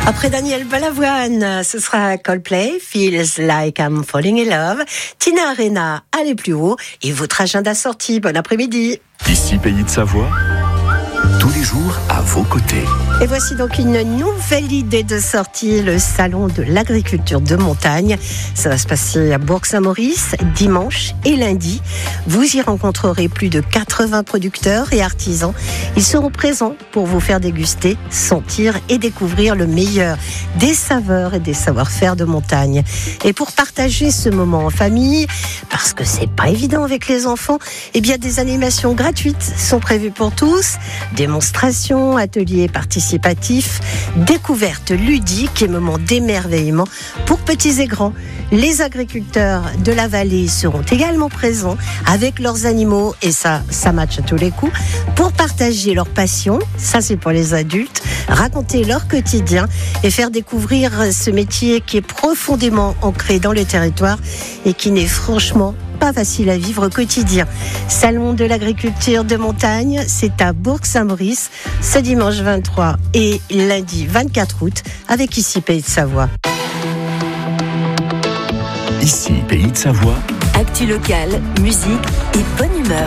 Après Daniel Balavoine, ce sera Coldplay, Feels Like I'm Falling in Love, Tina Arena, Allez plus haut, et votre agenda sorti. Bon après-midi. Ici Pays de Savoie, tous les jours à vos côtés. Et voici donc une nouvelle idée de sortie, le salon de l'agriculture de montagne. Ça va se passer à Bourg-Saint-Maurice, dimanche et lundi. Vous y rencontrerez plus de 80 producteurs et artisans. Ils seront présents pour vous faire déguster, sentir et découvrir le meilleur des saveurs et des savoir-faire de montagne. Et pour partager ce moment en famille, parce que c'est pas évident avec les enfants, eh bien des animations gratuites sont prévues pour tous. Démonstrations, ateliers participatifs, découvertes ludiques et moments d'émerveillement pour petits et grands. Les agriculteurs de la vallée seront également présents avec leurs animaux, et ça match à tous les coups, pour partager leur passion, ça c'est pour les adultes, raconter leur quotidien et faire découvrir ce métier qui est profondément ancré dans le territoire et qui n'est franchement pas facile à vivre au quotidien. Salon de l'agriculture de montagne, c'est à Bourg-Saint-Maurice, ce dimanche 23 et lundi 24 août, avec ici Pays de Savoie. Ici Pays de Savoie. Actu locale, musique et bonne humeur.